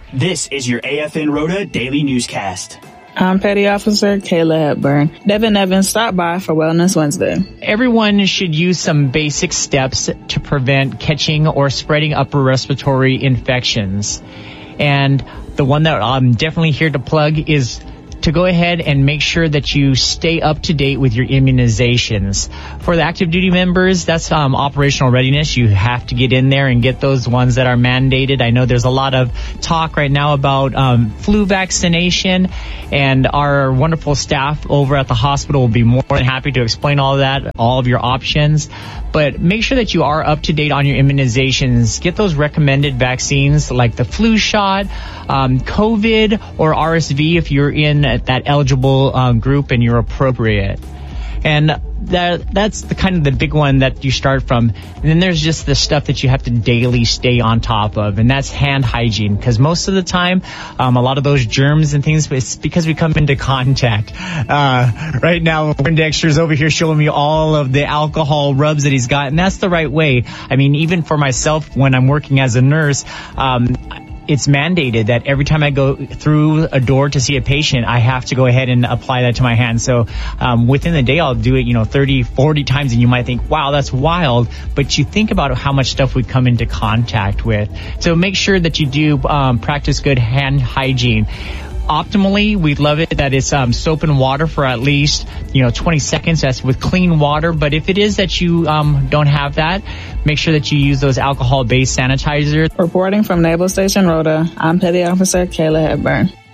This is your AFN Rota Daily Newscast. I'm Petty Officer Kayla Hepburn. Devin Evans stopped by for Wellness Wednesday. Everyone should use some basic steps to prevent catching or spreading upper respiratory infections. And the one that I'm definitely here to plug is to go ahead and make sure that you stay up to date with your immunizations. For the active duty members, that's operational readiness. You have to get in there and get those ones that are mandated. I know there's a lot of talk right now about flu vaccination, and our wonderful staff over at the hospital will be more than happy to explain all of that, all of your options. But make sure that you are up to date on your immunizations. Get those recommended vaccines like the flu shot, COVID, or RSV if you're in that eligible group and you're appropriate. And that's the kind of the big one that you start from. And then there's just the stuff that you have to daily stay on top of, and that's hand hygiene. Because most of the time, a lot of those germs and things, it's because we come into contact. Right now, Dexter's over here showing me all of the alcohol rubs that he's got, and that's the right way. I mean, even for myself, when I'm working as a nurse, it's mandated that every time I go through a door to see a patient, I have to go ahead and apply that to my hand. So within the day, I'll do it, 30, 40 times, and you might think, wow, that's wild. But you think about how much stuff we come into contact with. So make sure that you do practice good hand hygiene. Optimally, we'd love it that it's soap and water for at least 20 seconds. That's with clean water. But if it is that you don't have that, make sure that you use those alcohol-based sanitizers. Reporting from Naval Station Rota, I'm Petty Officer Kayla Hepburn.